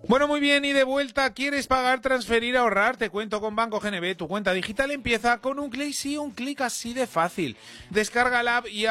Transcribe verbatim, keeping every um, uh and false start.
Bueno, muy bien, y de vuelta, ¿quieres pagar, transferir, ahorrar? Te cuento con Banco G N B. Tu cuenta digital empieza con un clic, sí, un clic así de fácil. Descarga la app y